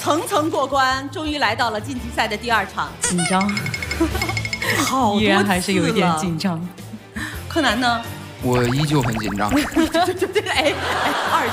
层层过关，终于来到了晋级赛的第2场， 紧张， 好多依然还是有一点次了紧张。 柯南呢？ 我依旧很紧张。 哎，2